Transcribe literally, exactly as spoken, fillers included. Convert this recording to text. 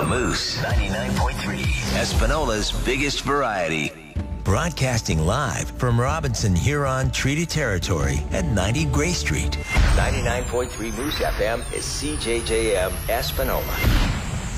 Moose, ninety-nine point three, Espanola's biggest variety. Broadcasting live from Robinson Huron Treaty Territory at ninety Gray Street. ninety-nine point three Moose F M is C J J M Espanola.